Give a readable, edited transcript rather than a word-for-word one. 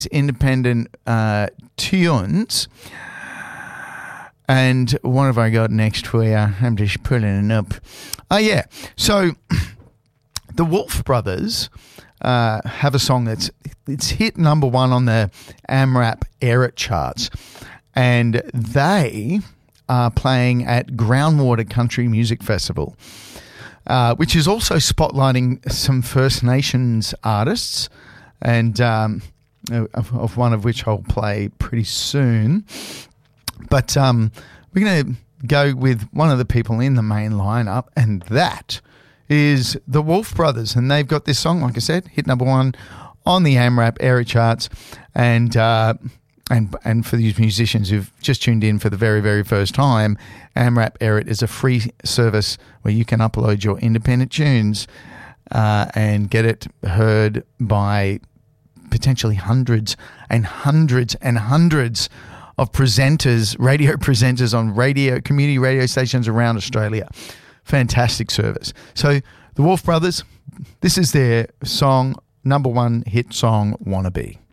independent tunes. And what have I got next for you? I'm just pulling it up. Oh, yeah. So the Wolf Brothers have a song it's hit number one on the AMRAP Erit charts. And they are playing at Groundwater Country Music Festival, which is also spotlighting some First Nations artists, and of one of which I'll play pretty soon. But we're going to go with one of the people in the main lineup, and that is the Wolf Brothers. And they've got this song, like I said, hit number one on the AMRAP Erit charts. And for these musicians who've just tuned in for the very, very first time, AMRAP Erit is a free service where you can upload your independent tunes and get it heard by potentially hundreds and hundreds and hundreds of presenters, radio presenters on community radio stations around Australia. Fantastic service. So the Wolf Brothers, this is their song, number one hit song, Wannabe.